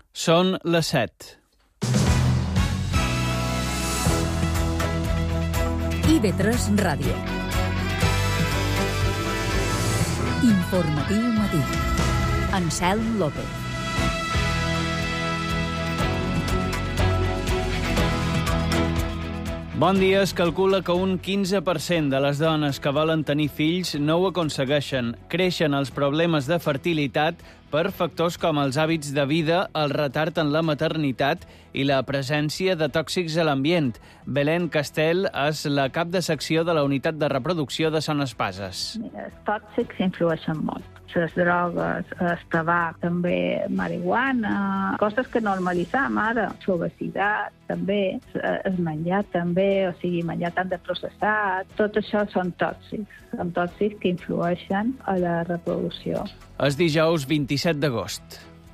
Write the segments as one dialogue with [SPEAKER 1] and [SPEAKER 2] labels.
[SPEAKER 1] Són les 7.
[SPEAKER 2] IB3 Ràdio. Informatiu matí. Anselm López.
[SPEAKER 1] Bon dia. Es calcula que un 15% de les dones que volen tenir fills no ho aconsegueixen. Creixen els problemes de fertilitat per factors com els hàbits de vida, el retard en la maternitat i la presència de tòxics a l'ambient. Belén Castell és la cap de secció de la unitat de reproducció de Son Espases.
[SPEAKER 3] Mira, els tòxics influeixen molt. Les drogues, el tabac, també marihuana, coses que normalitzam ara, l'obesitat també, el menjar també, o sigui, menjar tant de processat, tot això són tòxics que influeixen a la reproducció.
[SPEAKER 1] És dijous 27 d'agost.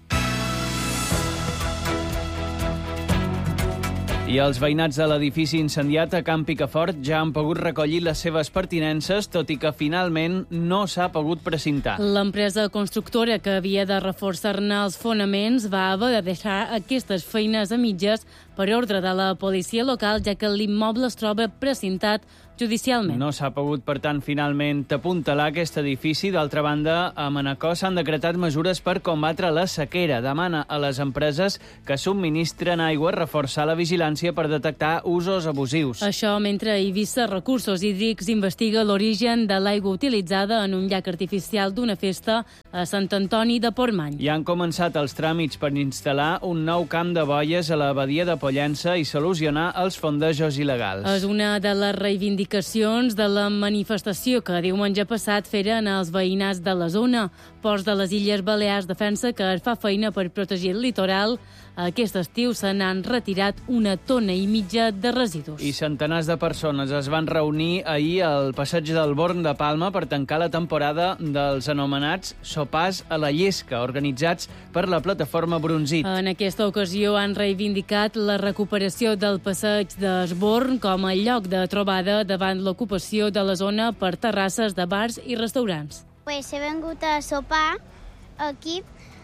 [SPEAKER 1] I els veïnats de l'edifici incendiat a Can Picafort ja han pogut recollir les seves pertinences, tot i que finalment no s'ha pogut precintar.
[SPEAKER 4] L'empresa constructora que havia de reforçar-ne els fonaments va haver de deixar aquestes feines a mitges per ordre de la policia local, ja que l'immoble es troba precintat judicialment.
[SPEAKER 1] No s'ha pogut, per tant, finalment apuntalar aquest edifici. D'altra banda, a Manacor s'han decretat mesures per combatre la sequera. Demana a les empreses que subministren aigua reforçar la vigilància per detectar usos abusius.
[SPEAKER 4] Això mentre Eivissa Recursos Hídrics investiga l'origen de l'aigua utilitzada en un llac artificial d'una festa a Sant Antoni de Portmany.
[SPEAKER 1] Ja han començat els tràmits per instal·lar un nou camp de boies a la badia de Pollença i solucionar els fondejos il·legals.
[SPEAKER 4] És una de les reivindicacions de la manifestació que diumenge passat feren els veïnats de la zona. Ports de les Illes Balears defensa que es fa feina per protegir el litoral. Aquest estiu se n'han retirat 1,5 tones de residus.
[SPEAKER 1] I centenars de persones es van reunir ahir al passeig del Born de Palma per tancar la temporada dels anomenats sopars a la llesca, organitzats per la plataforma Bronzit.
[SPEAKER 4] En aquesta ocasió han reivindicat la recuperació del passeig d'Esborn com a lloc de trobada davant l'ocupació de la zona per terrasses de bars i restaurants.
[SPEAKER 5] He vengut a sopar aquí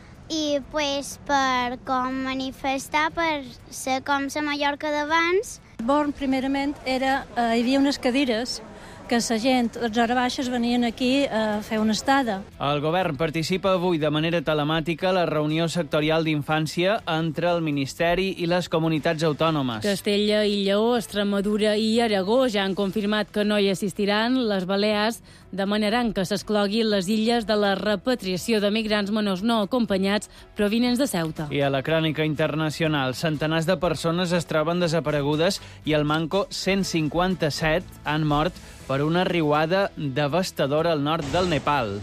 [SPEAKER 5] i per com manifestar per ser com la Mallorca d'abans.
[SPEAKER 6] Born, primerament, hi havia unes cadires que la gent, les hores baixes, venien aquí a fer una estada.
[SPEAKER 1] El govern participa avui de manera telemàtica a la reunió sectorial d'infància entre el Ministeri i les comunitats autònomes.
[SPEAKER 4] Castella i Lleó, Extremadura i Aragó ja han confirmat que no hi assistiran. Les Balears demanaran que s'excloguin les illes de la repatriació de migrants menors no acompanyats provinents de Ceuta.
[SPEAKER 1] I a la crònica internacional, centenars de persones es troben desaparegudes i al Manco 157 han mort per una riuada devastadora al nord del Nepal.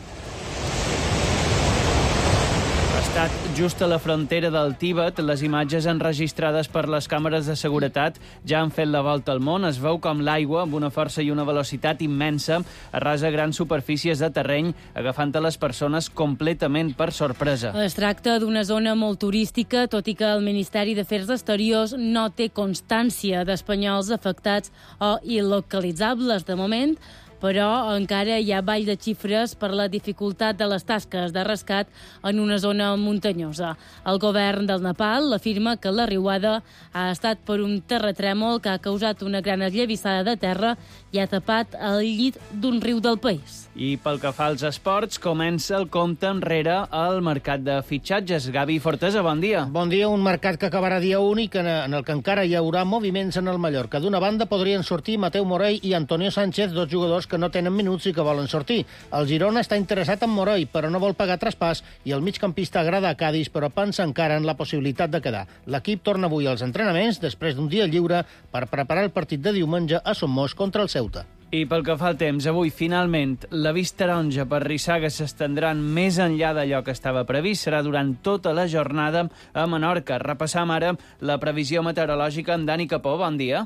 [SPEAKER 1] Ha estat just a la frontera del Tíbet. Les imatges enregistrades per les càmeres de seguretat ja han fet la volta al món. Es veu com l'aigua, amb una força i una velocitat immensa, arrasa grans superfícies de terreny, agafant a les persones completament per sorpresa.
[SPEAKER 4] Es tracta d'una zona molt turística, tot i que el Ministeri d'Afers Exteriors no té constància d'espanyols afectats o il·localitzables de moment, però encara hi ha ball de xifres per la dificultat de les tasques de rescat en una zona muntanyosa. El govern del Nepal afirma que la riuada ha estat per un terratrèmol que ha causat una gran esllavissada de terra i ha tapat el llit d'un riu del país.
[SPEAKER 1] I pel que fa als esports, comença el compte enrere al mercat de fitxatges. Gavi Fortesa, bon dia.
[SPEAKER 7] Bon dia, un mercat que acabarà dia únic en el que encara hi haurà moviments en el Mallorca. D'una banda podrien sortir Mateu Morell i Antonio Sánchez, dos jugadors que no tenen minuts i que volen sortir. El Girona està interessat en Morell, però no vol pagar traspàs, i el migcampista agrada a Cádiz, però pensa encara en la possibilitat de quedar. L'equip torna avui als entrenaments, després d'un dia lliure, per preparar el partit de diumenge a Somos contra el Ceuta.
[SPEAKER 1] I pel que fa al temps, avui, finalment, l'avís taronja per rissagues s'estendran més enllà d'allò que estava previst. Serà durant tota la jornada a Menorca. Repassam ara la previsió meteorològica amb Dani Capó. Bon dia.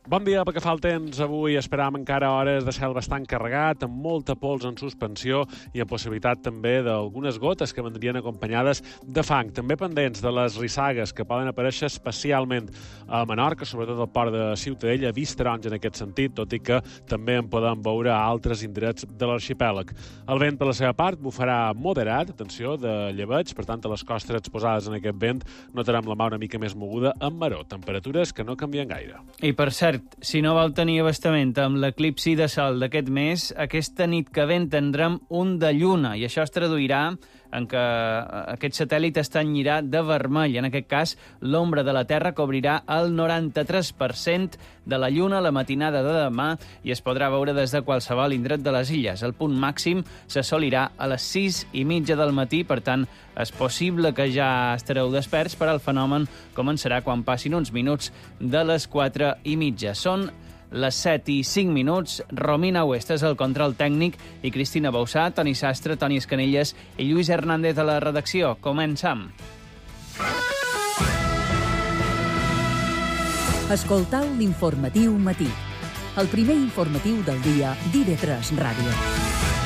[SPEAKER 8] Bon dia, pel que fa al temps, avui esperam encara hores de cel bastant carregat, amb molta pols en suspensió i amb possibilitat també d'algunes gotes que vendrien acompanyades de fang. També pendents de les rissagues que poden aparèixer especialment a Menorca, sobretot al port de Ciutadella, vist taronja en aquest sentit, tot i que també en podem veure a altres indrets de l'arxipèlag. El vent, per la seva part, bufarà moderat, atenció, de llebeig, per tant, a les costes exposades en aquest vent notarem la mà una mica més moguda amb maror, temperatures que no canvien gaire.
[SPEAKER 1] I per cert, si no vau tenir abastament amb l'eclipsi de sol d'aquest mes, aquesta nit que ve tindrem un de lluna, i això es traduirà en què aquest satèl·lit es tenyirà de vermell. En aquest cas, l'ombra de la Terra cobrirà el 93% de la lluna la matinada de demà i es podrà veure des de qualsevol indret de les illes. El punt màxim s'assolirà a les 6:30 del matí, per tant, és possible que ja estareu desperts, però el fenomen començarà quan passin uns minuts de les 4:30. Són les 7:05. Romina Huest és el control tècnic i Cristina Bausà, Toni Sastre, Toni Escanelles i Lluís Hernández a la redacció. Comencem.
[SPEAKER 2] Escoltau l'informatiu matí. El primer informatiu del dia d'IV3 Ràdio.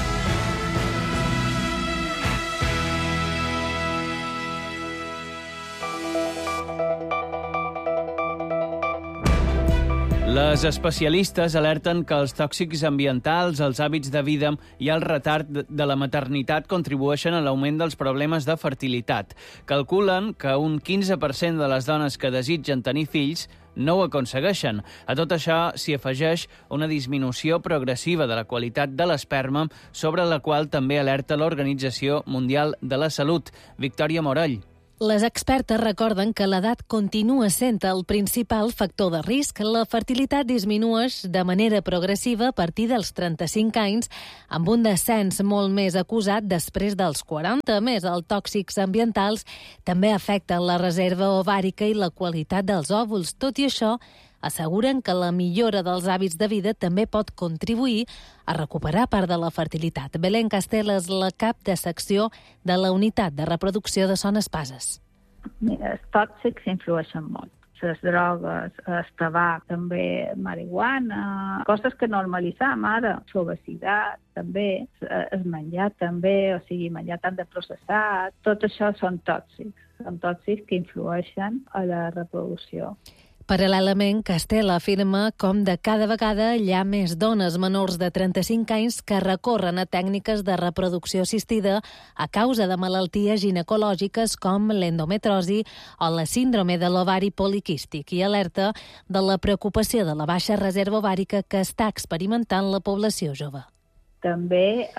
[SPEAKER 1] Les especialistes alerten que els tòxics ambientals, els hàbits de vida i el retard de la maternitat contribueixen a l'augment dels problemes de fertilitat. Calculen que un 15% de les dones que desitgen tenir fills no ho aconsegueixen. A tot això s'hi afegeix una disminució progressiva de la qualitat de l'esperma, sobre la qual també alerta l'Organització Mundial de la Salut. Victòria Morell.
[SPEAKER 9] Les expertes recorden que l'edat continua sent el principal factor de risc. La fertilitat disminueix de manera progressiva a partir dels 35 anys, amb un descens molt més acusat després dels 40. A més, els tòxics ambientals també afecten la reserva ovàrica i la qualitat dels òvuls. Tot i això, asseguren que la millora dels hàbits de vida també pot contribuir a recuperar part de la fertilitat. Belén Castel és la cap de secció de la Unitat de Reproducció de Son Espases.
[SPEAKER 3] Mira, els tòxics influeixen molt. Les drogues, el tabac, també marihuana, coses que normalitzam ara, l'obesitat també, el menjar també, o sigui, menjar tant de processat, tot això són tòxics que influeixen a la reproducció.
[SPEAKER 9] Paral·lelament, Castel afirma com de cada vegada hi ha més dones menors de 35 anys que recorren a tècniques de reproducció assistida a causa de malalties ginecològiques com l'endometrosi o la síndrome de l'ovari poliquístic, i alerta de la preocupació de la baixa reserva ovàrica que està experimentant la població jove.
[SPEAKER 3] També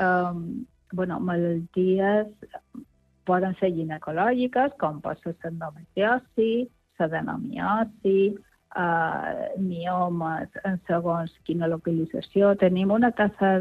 [SPEAKER 3] malalties poden ser ginecològiques, com pot ser l'endometriosi, l'adenomiosi, miomes en segons quina localització. Tenim una taxa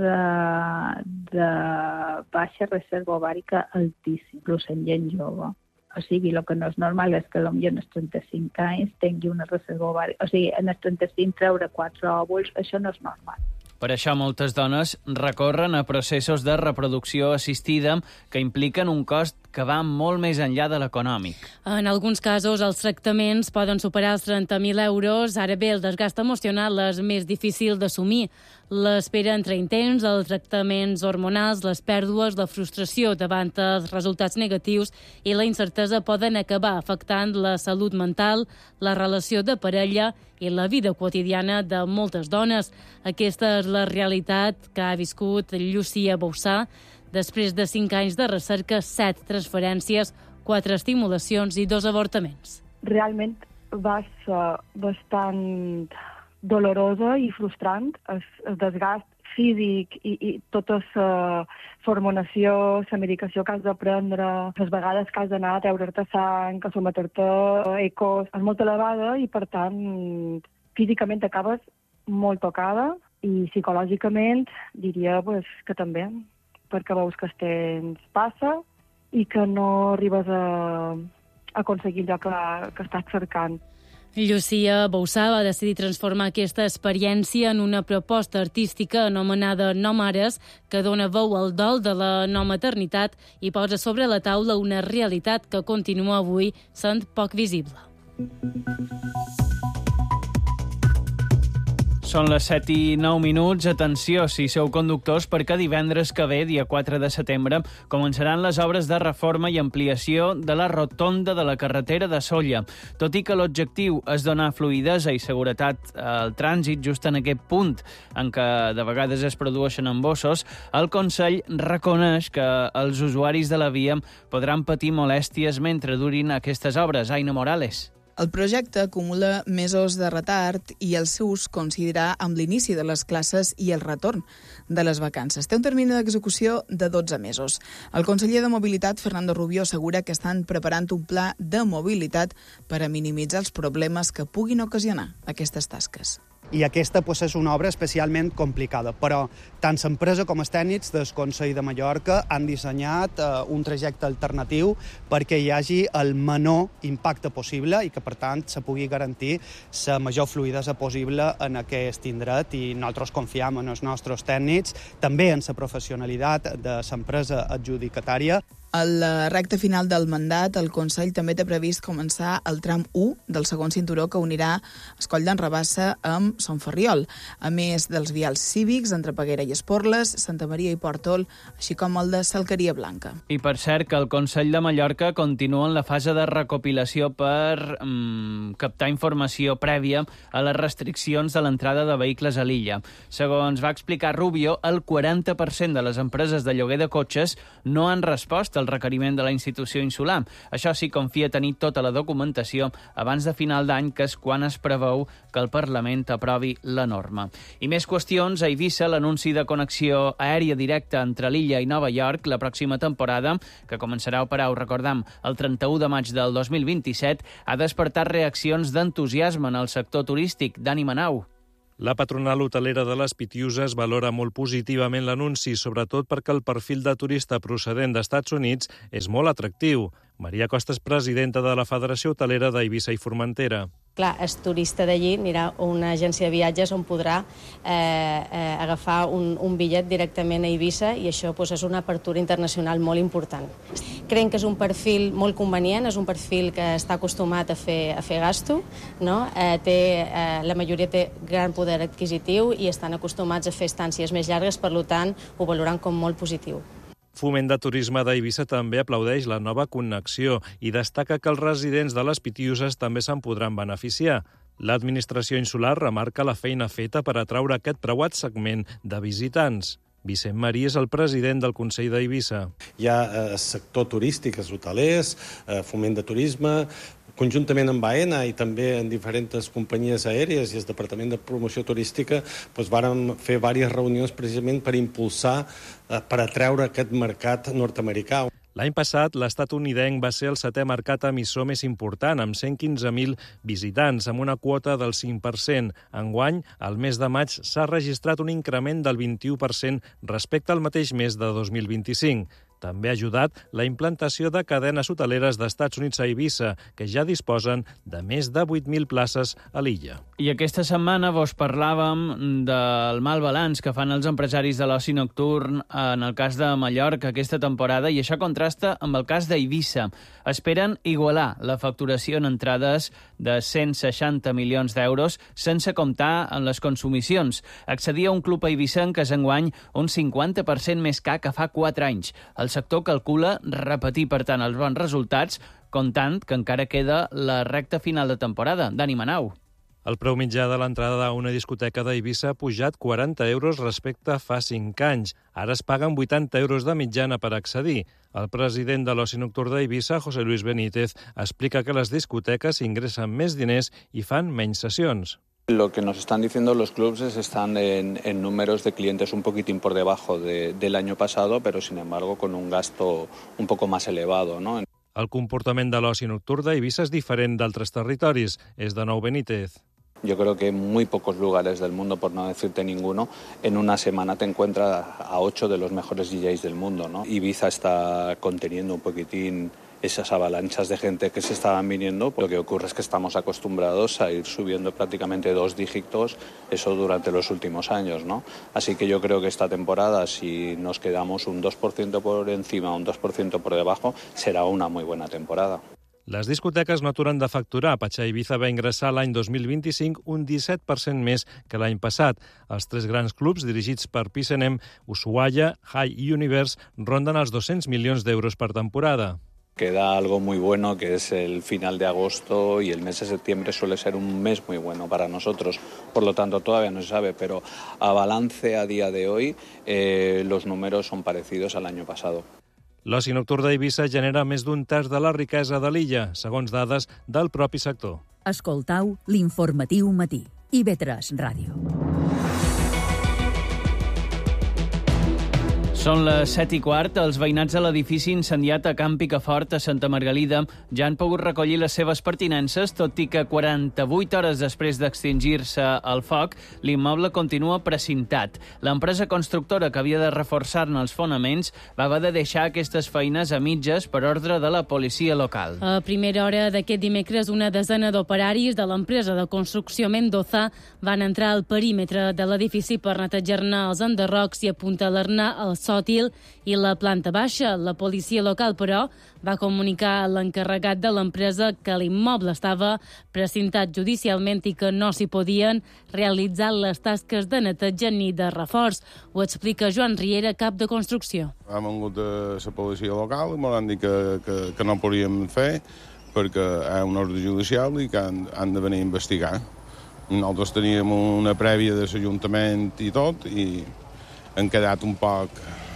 [SPEAKER 3] de baixa reserva ovàrica altíssima, inclús en gent jove. O sigui, el que no és normal és que potser en els 35 anys tingui una reserva ovàrica. O sigui, en els 35 treure 4 òvuls, això no és normal.
[SPEAKER 1] Per això moltes dones recorren a processos de reproducció assistida que impliquen un cost que va molt més enllà de l'econòmic.
[SPEAKER 4] En alguns casos, els tractaments poden superar els 30.000 euros. Ara bé, el desgast emocional és més difícil d'assumir. L'espera entre intents, els tractaments hormonals, les pèrdues, la frustració davant els resultats negatius i la incertesa poden acabar afectant la salut mental, la relació de parella i la vida quotidiana de moltes dones. Aquesta és la realitat que ha viscut Llucia Bausà. Després de 5 anys de recerca, 7 transferències, 4 estimulacions i 2 avortaments.
[SPEAKER 10] Realment va ser bastant dolorosa i frustrant, el desgast físic i tota la hormonació, la medicació que has de prendre, les vegades que has d'anar a treure'te sang, a someter-te a ecos, és molt elevada i, per tant, físicament acabes molt tocada i psicològicament diria que també, perquè veus que el temps passa i que no arribes a aconseguir allò que estàs cercant.
[SPEAKER 4] Llucia Bausà va decidir transformar aquesta experiència en una proposta artística anomenada No Mares, que dona veu al dol de la no maternitat i posa sobre la taula una realitat que continua avui sent poc visible.
[SPEAKER 1] Són les 7:09. Atenció, si sou conductors, perquè divendres que ve, dia 4 de setembre, començaran les obres de reforma i ampliació de la rotonda de la carretera de Sóller. Tot i que l'objectiu és donar fluïdesa i seguretat al trànsit just en aquest punt en què de vegades es produeixen embossos, el Consell reconeix que els usuaris de la via podran patir molèsties mentre durin aquestes obres. Aina Morales.
[SPEAKER 11] El projecte acumula mesos de retard i el seu ús coincidirà amb l'inici de les classes i el retorn de les vacances. Té un termini d'execució de 12 mesos. El conseller de Mobilitat, Fernando Rubio, assegura que estan preparant un pla de mobilitat per a minimitzar els problemes que puguin ocasionar aquestes tasques.
[SPEAKER 12] I aquesta és una obra especialment complicada, però tant l'empresa com els tècnics del Consell de Mallorca han dissenyat un trajecte alternatiu perquè hi hagi el menor impacte possible i que, per tant, se pugui garantir la major fluïdesa possible en aquest indret, i nosaltres confiem en els nostres tècnics, també en la professionalitat de l'empresa adjudicatària.
[SPEAKER 11] A la recta final del mandat, el Consell també té previst començar el tram 1 del segon cinturó que unirà Escoll d'en Rabassa amb Son Ferriol, a més dels vials cívics entre Peguera i Esporles, Santa Maria i Pòrtol, així com el de Salqueria Blanca.
[SPEAKER 1] I per cert que el Consell de Mallorca continua en la fase de recopilació per captar informació prèvia a les restriccions de l'entrada de vehicles a l'illa. Segons va explicar Rubio, el 40% de les empreses de lloguer de cotxes no han respost al requeriment de la institució insular. Això sí, confia tenir tota la documentació abans de final d'any, que és quan es preveu que el Parlament aprovi la norma. I més qüestions. A Eivissa, l'anunci de connexió aèria directa entre l'illa i Nova York la pròxima temporada, que començarà a operar, ho recordam, el 31 de maig del 2027, ha despertat reaccions d'entusiasme en el sector turístic. Dani Manau.
[SPEAKER 13] La patronal hotelera de les Pitiuses valora molt positivament l'anunci, sobretot perquè el perfil de turista procedent d'Estats Units és molt atractiu. Maria Costa és presidenta de la Federació Hotelera d'Eivissa i Formentera.
[SPEAKER 14] Clar, el turista d'allí anirà a una agència de viatges on podrà agafar un bitllet directament a Eivissa, i això és una apertura internacional molt important. Creiem que és un perfil molt convenient, és un perfil que està acostumat a fer gasto, no? La majoria té gran poder adquisitiu i estan acostumats a fer estàncies més llargues, per tant, ho valoran com molt positiu.
[SPEAKER 13] Foment de Turisme d'Eivissa també aplaudeix la nova connexió i destaca que els residents de les Pitiuses també se'n podran beneficiar. L'administració insular remarca la feina feta per atraure aquest preuat segment de visitants. Vicent Marí és el president del Consell d'Eivissa.
[SPEAKER 15] Hi ha sector turístic, els hotelers, foment de turisme, conjuntament amb AENA i també en diferents companyies aèries i el Departament de Promoció Turística, vàrem fer diverses reunions precisament per impulsar, per atreure aquest mercat nord-americà.
[SPEAKER 13] L'any passat, l'estatunidenc va ser el 7è mercat emissor més important, amb 115.000 visitants, amb una quota del 5%. Enguany, al mes de maig, s'ha registrat un increment del 21% respecte al mateix mes de 2025. També ha ajudat la implantació de cadenes hoteleres d'Estats Units a Eivissa, que ja disposen de més de 8.000 places a l'illa.
[SPEAKER 1] I aquesta setmana vos parlàvem del mal balanç que fan els empresaris de l'oci nocturn en el cas de Mallorca aquesta temporada, i això contrasta amb el cas d'Eivissa. Esperen igualar la facturació en entrades de 160 milions d'euros sense comptar en les consumicions. Accedir a un club eivissenc és enguany un 50% més car que fa 4 anys. El sector calcula repetir, per tant, els bons resultats, comptant que encara queda la recta final de temporada. Dani Manau.
[SPEAKER 13] El preu mitjà de l'entrada a una discoteca d'Eivissa ha pujat 40 euros respecte a fa 5 anys. Ara es paguen 80 euros de mitjana per accedir. El president de l'oci nocturn d'Eivissa, José Luis Benítez, explica que les discoteques ingressen més diners i fan menys sessions.
[SPEAKER 16] Lo que nos están diciendo los clubs es que están en números de clientes un poquitín por debajo del año pasado, pero sin embargo con un gasto un poco más elevado, ¿no?
[SPEAKER 13] El comportament de l'oci nocturn d'Eivissa és diferent d'altres territoris. És de nou Benítez.
[SPEAKER 16] Yo creo que en muy pocos lugares del mundo, por no decirte ninguno, en una semana te encuentras a 8 de los mejores DJs del mundo, ¿no? Ibiza está conteniendo un poquitín esas avalanchas de gente que se estaban viniendo. Lo que ocurre es que estamos acostumbrados a ir subiendo prácticamente 2 dígitos, eso durante los últimos años, ¿no? Así que yo creo que esta temporada, si nos quedamos un 2% por encima, un 2% por debajo, será una muy buena temporada.
[SPEAKER 13] Les discoteques no aturen de facturar. Patxar Ibiza va ingressar l'any 2025 un 17% més que l'any passat. Els 3 grans clubs, dirigits per P&M, Ushuaia, High i Universe, ronden els 200 milions d'euros per temporada.
[SPEAKER 16] Queda algo muy bueno, que es el final de agosto, y el mes de septiembre suele ser un mes muy bueno para nosotros. Por lo tanto, todavía no se sabe, pero a balance a día de hoy, los números son parecidos al año pasado.
[SPEAKER 13] L'oci nocturn d'Eivissa genera més d'un terç de la riquesa de l'illa, segons dades del propi sector.
[SPEAKER 2] Escoltau l'informatiu matí. IB3 Ràdio.
[SPEAKER 1] Són les 7:15. Els veïnats de l'edifici incendiat a Can Picafort, a Santa Margalida, ja han pogut recollir les seves pertinences, tot i que 48 hores després d'extingir-se el foc, l'immoble continua precintat. L'empresa constructora que havia de reforçar-ne els fonaments va haver de deixar aquestes feines a mitges per ordre de la policia local.
[SPEAKER 4] A primera hora d'aquest dimecres, una desena d'operaris de l'empresa de construcció Mendoza van entrar al perímetre de l'edifici per netejar-ne els enderrocs i apuntalar-ne el sòtil i la planta baixa. La policia local, però, va comunicar a l'encarregat de l'empresa que l'immoble estava precintat judicialment i que no s'hi podien realitzar les tasques de neteja ni de reforç. Ho explica Joan Riera, cap de construcció.
[SPEAKER 17] Hem vingut a la policia local i m'han dit que no podíem fer perquè hi ha un ordre judicial i que han de venir a investigar. Nosaltres teníem una prèvia de l'Ajuntament i tot i han quedat un poc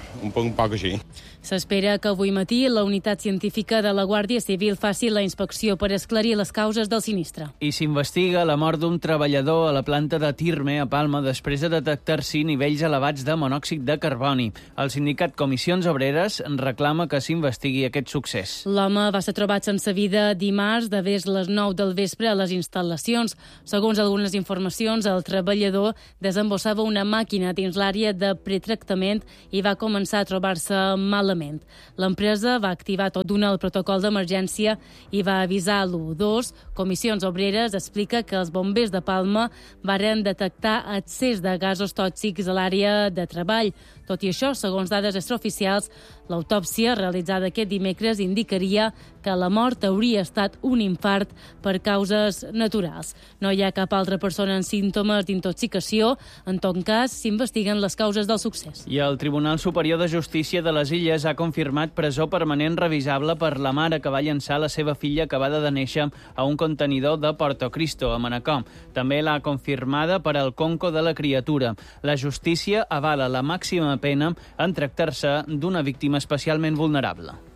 [SPEAKER 17] així.
[SPEAKER 4] S'espera que avui matí la unitat científica de la Guàrdia Civil faci la inspecció per esclarir les causes del sinistre.
[SPEAKER 1] I s'investiga la mort d'un treballador a la planta de Tirme, a Palma, després de detectar-s'hi nivells elevats de monòxid de carboni. El sindicat Comissions Obreres reclama que s'investigui aquest succés.
[SPEAKER 4] L'home va ser trobat sense vida dimarts de les 9 del vespre a les instal·lacions. Segons algunes informacions, el treballador desembossava una màquina dins l'àrea de pretractament i va començar a trobar-se malament. L'empresa va activar tot d'una el protocol d'emergència i va avisar l'112. Comissions Obreres explica que els bombers de Palma varen detectar excés de gasos tòxics a l'àrea de treball. Tot i això, segons dades extraoficials, l'autòpsia realitzada aquest dimecres indicaria que la mort hauria estat un infart per causes naturals. No hi ha cap altra persona amb símptomes d'intoxicació. En tot cas, s'investiguen les causes del succés.
[SPEAKER 1] I el Tribunal Superior de Justícia de les Illes ha confirmat presó permanent revisable per la mare que va llançar la seva filla acabada de néixer a un contenidor de Porto Cristo, a Manacor. També l'ha confirmada per al conco de la criatura. La justícia avala la màxima pena en tractar-se d'una víctima especialment vulnerable.